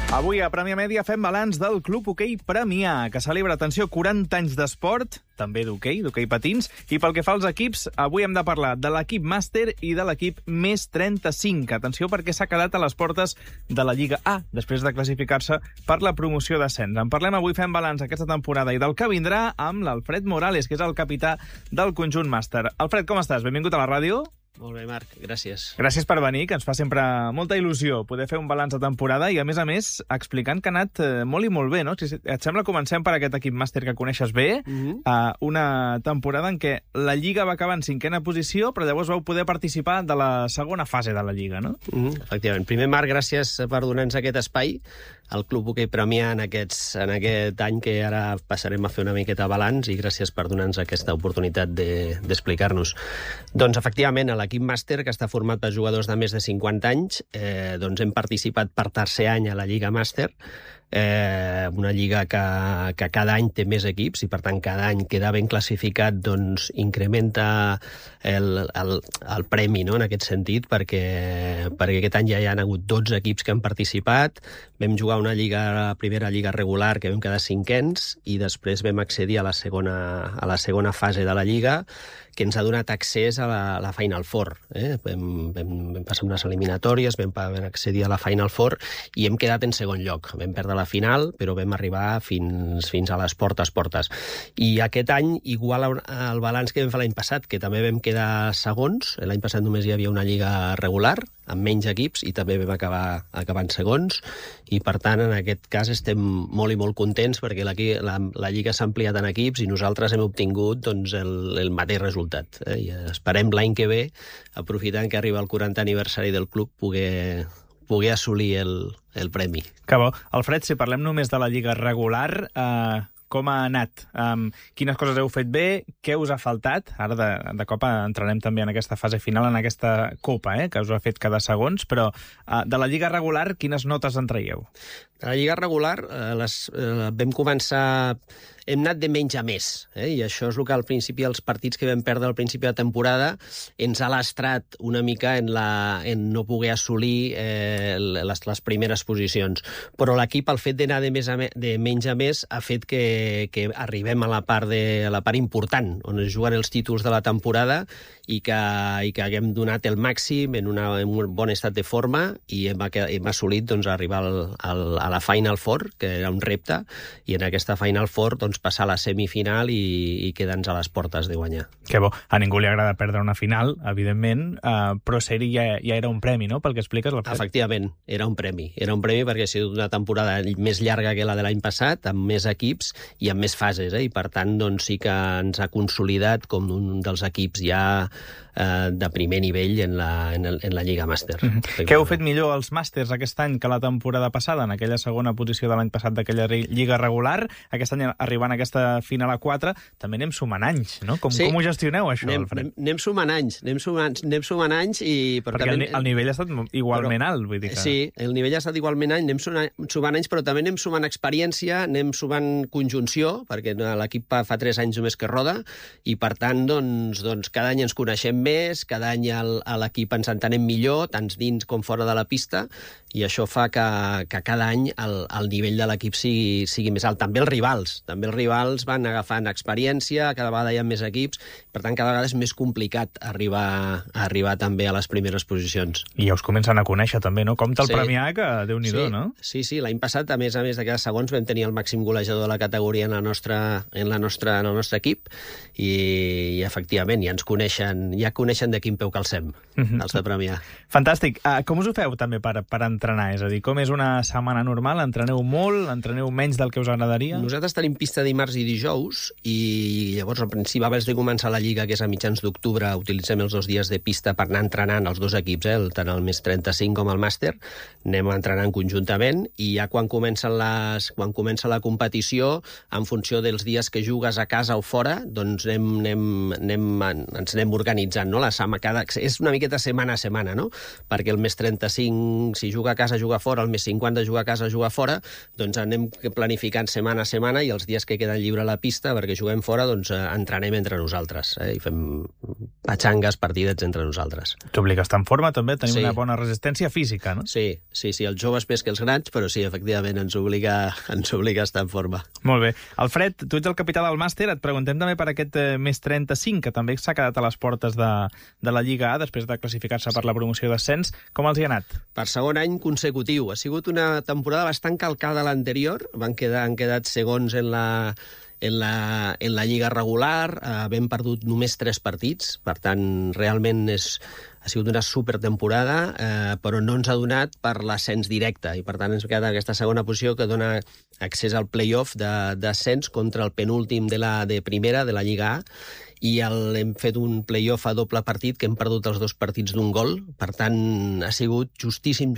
Avui a Premià Mèdia fem balanç del Club Hoquei Premià, que celebra, atenció, 40 anys d'esport, també d'hoquei patins, i pel que fa als equips, avui hem de parlar de l'equip màster i de l'equip més 35. Atenció, perquè s'ha quedat a les portes de la Lliga A, després de classificar-se per la promoció d'ascens. En parlem avui, fem balanç aquesta temporada i del que vindrà amb l'Alfred Morales, que és el capità del conjunt màster. Alfred, com estàs? Benvingut a la ràdio. Molt bé, Marc, gràcies. Gràcies per venir, que ens fa sempre molta il·lusió poder fer un balanç de temporada i, a més, explicant que ha anat molt i molt bé, no? Si et sembla, comencem per aquest equip màster que coneixes bé, una temporada en què la Lliga va acabar en 5ª posició, però llavors vau poder participar de la segona fase de la Lliga, no? Efectivament. Primer, Marc, gràcies per donar-nos aquest espai al Club Hoquei Premià en aquest any que ara passarem a fer una miqueta balanç, i gràcies per donar-nos aquesta oportunitat d'explicar-nos. Doncs, efectivament, a l'equip màster, que està format per jugadors de més de 50 anys, doncs hem participat per tercer any a la Lliga Màster, una lliga que cada any té més equips i, per tant, cada any queda ben classificat, doncs incrementa el premi, no?, en aquest sentit, perquè aquest any ja hi ha hagut 12 equips que han participat. Vam jugar una primera lliga regular que vam quedar 5ens i després vam accedir a la segona fase de la lliga, que ens ha donat accés a la Final Four. Vam passar unes eliminatòries, vam accedir a la Final Four i hem quedat en segon lloc. Vam perdre la final, però vam arribar fins a les portes. I aquest any, igual al balanç que vam fer l'any passat, que també vam quedar segons, l'any passat només hi havia una lliga regular, amb menys equips, i també vam acabar en segons, i per tant, en aquest cas estem molt i molt contents perquè la lliga s'ha ampliat en equips i nosaltres hem obtingut, doncs, el mateix resultat. I esperem l'any que ve, aprofitant que arriba el 40 aniversari del club, poder assolir el premi. Que bo. Alfred, si parlem només de la lliga regular, com ha anat? Quines coses heu fet bé? Què us ha faltat? Ara de cop entrarem també en aquesta fase final, en aquesta copa, que us ha fet cada segons, però de la lliga regular, quines notes en traieu? De la lliga regular vam començar... Hem anat de menys a més, i això és el que al principi, els partits que vam perdre al principi de temporada, ens ha lastrat una mica en no poder assolir les primeres posicions. Però l'equip, el fet d'anar de menys a més, ha fet que arribem a la part important, on es juguen els títols de la temporada i que haguem donat el màxim en un bon estat de forma i hem assolit, doncs, arribar a la Final Four, que era un repte, i en aquesta Final Four, doncs, passar a la semifinal i quedar-nos a les portes de guanyar. Que bo. A ningú li agrada perdre una final, evidentment, però ser-hi ja era un premi, no?, pel que expliques, Alfred. Efectivament, era un premi. Era un premi perquè ha sigut una temporada més llarga que la de l'any passat, amb més equips i amb més fases, i per tant, doncs, sí que ens ha consolidat com un dels equips ja de primer nivell en la Lliga Màster. Què heu fet millor els màsters aquest any que la temporada passada, en aquella segona posició de l'any passat d'aquella Lliga regular? Aquest any, arribant a aquesta final a 4, també anem sumant anys, no? Com ho gestioneu, això, Alfred? Anem sumant anys, perquè el nivell ha estat igualment alt, vull dir que... Sí, el nivell ha estat igualment alt, anem sumant anys, però també anem sumant experiència, anem sumant conjunció, perquè l'equip fa 3 anys només que roda, i per tant, doncs, cada any ens coneixem més, cada any a l'equip ens entenem millor, tant dins com fora de la pista, i això fa que cada any el nivell de l'equip sigui més alt. També els rivals van agafant experiència, cada vegada hi ha més equips, per tant, cada vegada és més complicat arribar també a les primeres posicions. I ja us comencen a conèixer també, no? Compte el Premià, que Déu-n'hi-do, no? Sí, l'any passat, a més de cada segons, vam tenir el màxim golejador de la categoria en el nostre equip, i efectivament, ja coneixen de quin peu calcem, els de Premià. Fantàstic. Com us ho feu també per entrenar? És a dir, com és una setmana normal? Entreneu molt? Entreneu menys del que us agradaria? Nosaltres tenim pista dimarts i dijous, i llavors, al principi, abans de començar la Lliga, que és a mitjans d'octubre, utilitzem els 2 dies de pista per anar entrenant els 2 equips, tant el més 35 com el màster, anem entrenant conjuntament, i ja quan comença la competició, en funció dels dies que jugues a casa o fora, doncs ens anem organitzant, no? És una miqueta setmana a setmana, no? Perquè el més 35, si juga a casa, juga fora, el més 50 juga a casa, juga fora, doncs anem planificant setmana a setmana, i els dies que queden lliure a la pista, perquè juguem fora, doncs entrenem entre nosaltres, i fem patxangues, partidets entre nosaltres. T'obliga a estar en forma, també, a tenir una bona resistència física, no? Sí, els joves més que els grans, però sí, efectivament, ens obliga a estar en forma. Molt bé. Alfred, tu ets el capità del màster, et preguntem també per aquest més 35, que també s'ha quedat a les portes de la Lliga A, després de classificar-se per la promoció d'ascens. Com els hi ha anat? Per segon any consecutiu. Ha sigut una temporada bastant calcada a l'anterior. Han quedat segons en la Lliga regular, havent perdut només 3 partits, per tant, realment ha sigut una supertemporada, però no ens ha donat per l'ascens directe, i per tant ens ha quedat aquesta segona posició que dona accés al play-off d'ascens contra el penúltim de primera, de la Lliga A, i hem fet un play-off a doble partit que hem perdut els 2 partits d'un gol. Per tant, ha sigut justíssim.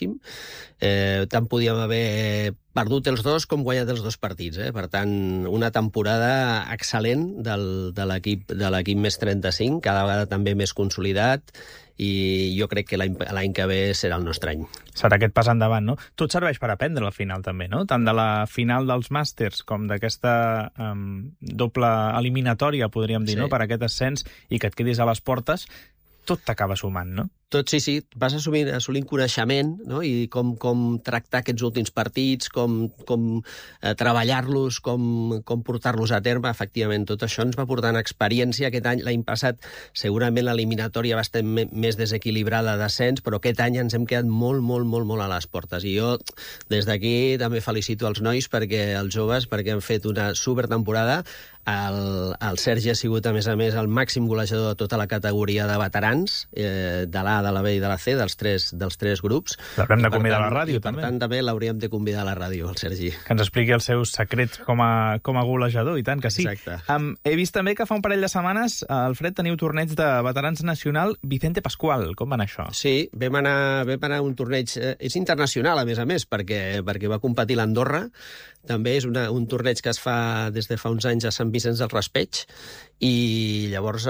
Tant podíem haver perdut els 2 com guanyat els 2 partits. Per tant, una temporada excel·lent de l'equip més 35, cada vegada també més consolidat, i jo crec que l'any que ve serà el nostre any. Serà aquest pas endavant, no? Tot serveix per aprendre al final, també, no? Tant de la final dels màsters com d'aquesta doble eliminatòria, podríem dir, no? Per aquest ascens, i que et quedis a les portes, tot t'acaba sumant, no? Tot, sí. Vas assolint coneixement, no? I com tractar aquests últims partits, com treballar-los, com portar-los a terme. Efectivament, tot això ens va portar en experiència aquest any. L'any passat, segurament l'eliminatòria va estar més desequilibrada d'ascens, però aquest any ens hem quedat molt a les portes. I jo, des d'aquí, també felicito els nois, els joves, perquè han fet una supertemporada. El Sergi ha sigut, a més, el màxim golejador de tota la categoria de veterans, de l'A, de la B i de la C, dels tres grups. L'haurem de convidar a la ràdio, també. Per tant, també l'hauríem de convidar a la ràdio, el Sergi. Que ens expliqui els seus secrets com a golejador, i tant que sí. Exacte. He vist també que fa un parell de setmanes, Alfred, teniu torneig de veterans nacional Vicente Pascual. Com va anar això? Sí, vam anar a un torneig... És internacional, a més, perquè va competir l'Andorra. També és un torneig que es fa des de fa uns anys a Sant Vicenç del Raspeig, i llavors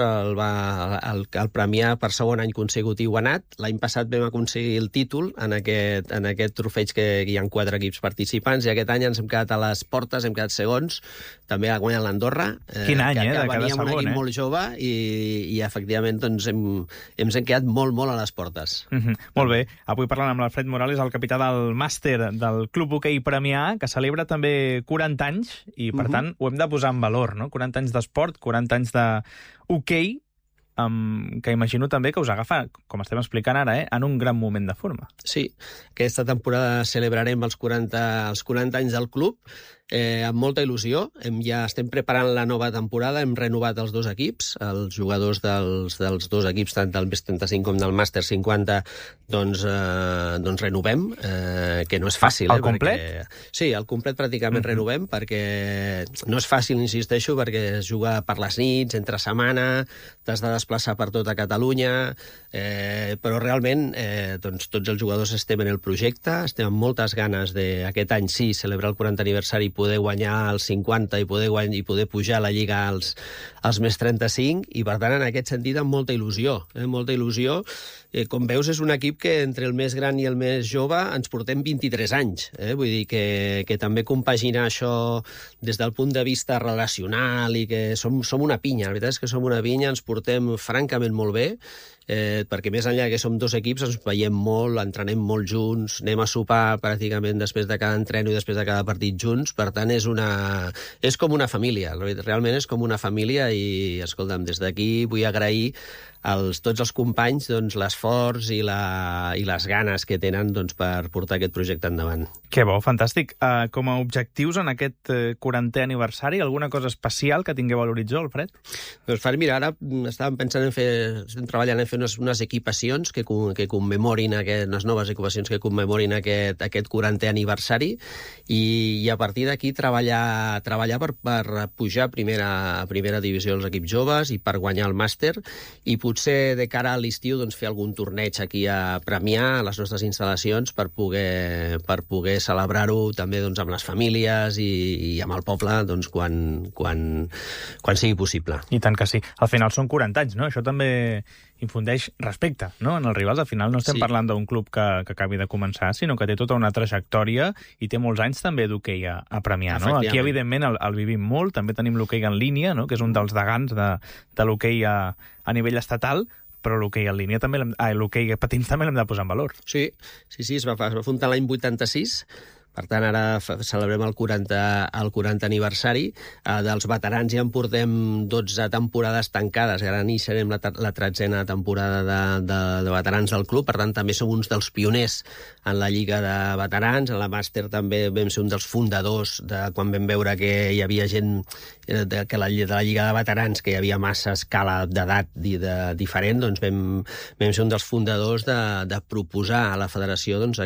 el premiar per segon any consecutiu ha anat. L'any passat vam aconseguir el títol en aquest trofeig, que hi ha 4 equips participants, i aquest any ens hem quedat a les portes, hem quedat segons, també ha guanyat l'Andorra. Quin any, de cada segon, un equip molt jove, i efectivament doncs, hem quedat molt a les portes. Molt bé. Avui parlant amb l'Alfred Morales, el capità del màster del Club Hoquei Premià, que celebra també 40 anys, i per tant ho hem de posar en valor, no? 40 anys d'esport, 40 anys d'hoquei, que imagino també que us agafa, com estem explicant ara, en un gran moment de forma. Sí, aquesta temporada celebrarem els 40 anys del club, amb molta il·lusió. Ja estem preparant la nova temporada, hem renovat els 2 equips, els jugadors dels 2 equips, tant del més 35 com del màster 50, doncs renovem, que no és fàcil. El complet? Sí, el complet pràcticament renovem, perquè no és fàcil, insisteixo, perquè es juga per les nits, entre setmana, t'has de desplaçar per tota Catalunya, però realment tots els jugadors estem en el projecte, estem amb moltes ganes d'aquest any, sí, celebrar el 40 aniversari, poder guanyar els 50 i poder pujar a la Lliga als més 35, i per tant, en aquest sentit, amb molta il·lusió. Com veus, és un equip que entre el més gran i el més jove ens portem 23 anys. Vull dir que també compaginar això des del punt de vista relacional, i que som una pinya. La veritat és que som una pinya, ens portem francament molt bé, perquè més enllà que som 2 equips ens veiem molt, entrenem molt junts, anem a sopar pràcticament després de cada entreno i després de cada partit junts. Per tant, és com una família, realment és com una família. I, escolta'm, des d'aquí vull agrair tots els companys l'esforç i les ganes que tenen per portar aquest projecte endavant. Que bo, fantàstic. Com a objectius en aquest 40è aniversari, alguna cosa especial que tingueu a l'horitzó, Alfred? Doncs, mira, ara estem treballant en fer unes equipacions que commemorin unes noves equipacions que commemorin aquest 40è aniversari, i a partir d'aquí treballar per pujar a primera divisió els equips joves i per guanyar el màster, i potser de cara a l'estiu fer algun torneig aquí a Premià, a les nostres instal·lacions, per poder celebrar-ho també amb les famílies i amb el poble quan sigui possible. I tant que sí. Al final són 40 anys, no? Això també infundeix respecte, no?, en els rivals. Al final no estem parlant d'un club que acabi de començar, sinó que té tota una trajectòria i té molts anys també d'hoquei a Premià, no? Aquí, evidentment, el vivim molt. També tenim l'hoquei en línia, no?, que és un dels degans de l'hoquei a nivell estatal, però l'hoquei en línia també, l'hoquei patins també l'hem de posar en valor. Sí, es va fundar l'any 86, per tant, ara celebrem el 40 aniversari. Dels veterans ja en portem 12 temporades tancades, ara iniciarem la 13a temporada de veterans del club, per tant, també som uns dels pioners en la Lliga de Veterans. En la Màster també vam ser un dels fundadors de quan vam veure que hi havia gent de la Lliga de Veterans, que hi havia massa escala d'edat diferent, doncs vam ser un dels fundadors de proposar a la federació doncs,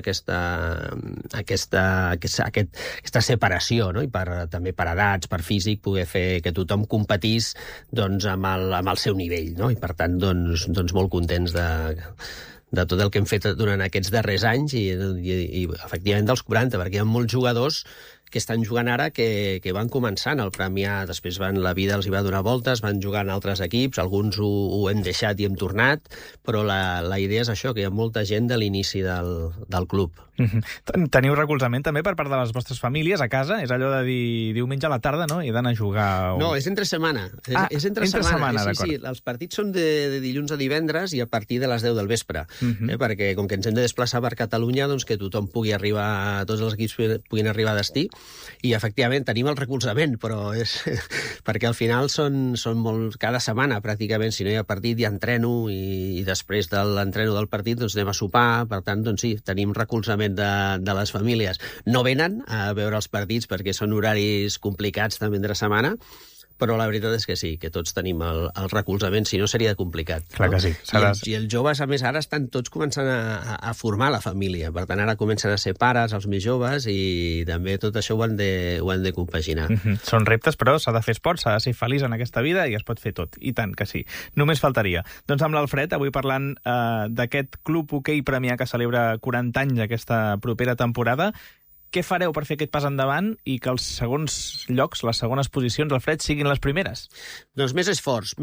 aquesta separació, no? I també per edats, per físic, poder fer que tothom competís doncs, amb el seu nivell, no? I per tant, doncs molt contents de tot el que hem fet durant aquests darrers anys i efectivament dels 40, perquè hi ha molts jugadors que estan jugant ara, que van començant al Premià, després la vida els hi va donar voltes, van jugar en altres equips, alguns ho hem deixat i hem tornat, però la idea és això, que hi ha molta gent de l'inici del club. Teniu recolzament també per part de les vostres famílies a casa? És allò de dir diumenge a la tarda, no?, he d'anar a jugar... No, és entre setmana. És entre setmana, sí. Els partits són de dilluns a divendres i a partir de les 10 del vespre, perquè com que ens hem de desplaçar per Catalunya, doncs que tothom pugui arribar, tots els equips puguin arribar a destí, i efectivament tenim el recolzament, però és perquè al final són molt... Cada setmana, pràcticament, si no hi ha partit, ja entreno, i després de l'entreno del partit doncs anem a sopar. Per tant, doncs sí, tenim recolzament de les famílies. No venen a veure els partits perquè són horaris complicats també entre setmana, però la veritat és que sí, que tots tenim el recolzament, si no seria complicat. Clar que sí. I els joves, a més, ara estan tots començant a formar la família. Per tant, ara comencen a ser pares, els més joves, i també tot això ho han de compaginar. Són reptes, però s'ha de fer esport, s'ha de ser feliç en aquesta vida i es pot fer tot. I tant que sí. Només faltaria. Doncs amb l'Alfred, avui parlant d'aquest Club Hoquei Premià que celebra 40 anys aquesta propera temporada. Què fareu per fer aquest pas endavant i que els segons llocs, les segones posicions, Alfred, siguin les primeres? Doncs més esforç,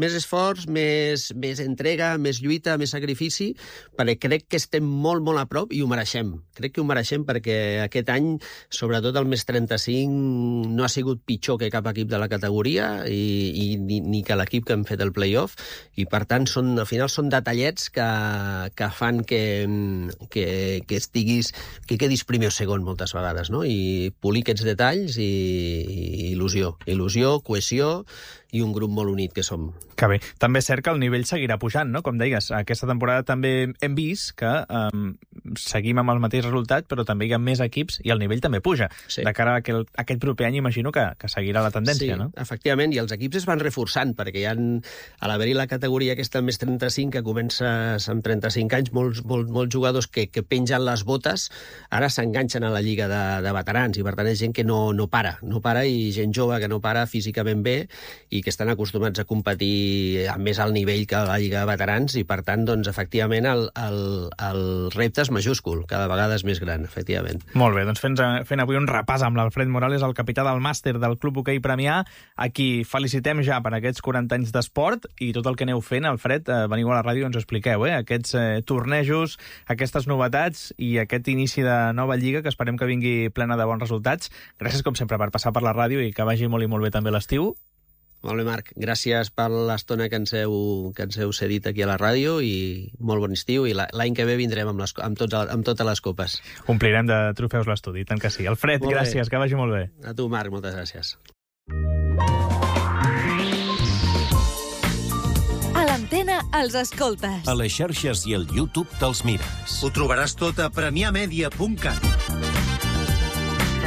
més entrega, més lluita, més sacrifici, perquè crec que estem molt, molt a prop i ho mereixem. Crec que ho mereixem perquè aquest any, sobretot el més 35, no ha sigut pitjor que cap equip de la categoria ni que l'equip que hem fet el play-off, i per tant al final són detallets que fan que quedis primer o segon moltes vegades, no? I polir aquests detalls i il·lusió, cohesió i un grup molt unit que som. Que bé. També és cert que el nivell seguirà pujant, no? Com deies, aquesta temporada també hem vist que seguim amb el mateix resultat, però també hi ha més equips i el nivell també puja. Sí. De cara a aquest proper any imagino que seguirà la tendència, no? Sí, efectivament, i els equips es van reforçant, perquè hi ha, a l'haver-hi la categoria aquesta més 35, que comences amb 35 anys, molts jugadors que pengen les botes, ara s'enganxen a la Lliga de Veterans, i per tant és gent que no para, i gent jove que no para físicament bé, i que estan acostumats a competir a més alt nivell que la Lliga de Veterans, i per tant, doncs, efectivament, el repte és majúscul, cada vegada és més gran, efectivament. Molt bé, doncs fent avui un repàs amb l'Alfred Morales, el capità del màster del Club Hoquei Premià, a qui felicitem ja per aquests 40 anys d'esport, i tot el que aneu fent, Alfred, veniu a la ràdio i ens ho expliqueu, aquests tornejos, aquestes novetats i aquest inici de nova lliga, que esperem que vingui plena de bons resultats. Gràcies, com sempre, per passar per la ràdio i que vagi molt i molt bé també l'estiu. Molt bé, Marc. Gràcies per l'estona que ens heu cedit aquí a la ràdio, i molt bon estiu, i l'any que ve vindrem amb totes les copes. Omplirem de trofeus l'estudi, tant que sí. Alfred, gràcies, que vagi molt bé. A tu, Marc, moltes gràcies. A l'antena els escoltes. A les xarxes i al YouTube te'ls mires. Ho trobaràs tot a premiamedia.cat.